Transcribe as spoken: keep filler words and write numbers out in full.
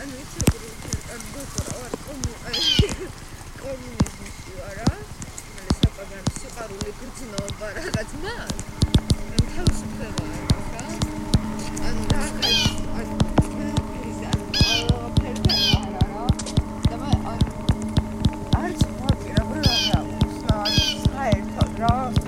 ანუ იცი როგორ ანუ დოქტორა ვარ კომუნიზმში ვარ რა მე საპაგანი სიყვარული გრძნობა რაღაც მაგ ან თავისუფლება არის რა ანუ რაღაც ანუ ის არა ფერდა არა რა და მე არც მოგირა რა რა უცნაური საერთოდ რა